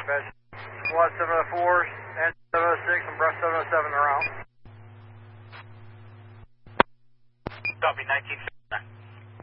Dispatch. Squad 704, and 706, and breast 707 around. Copy, 1959.